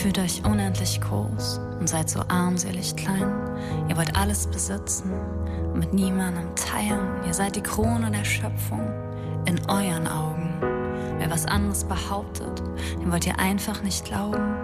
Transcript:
fühlt euch unendlich groß und seid so armselig klein. Ihr wollt alles besitzen und mit niemandem teilen. Ihr seid die Krone der Schöpfung in euren Augen. Wer was anderes behauptet, dem wollt ihr einfach nicht glauben.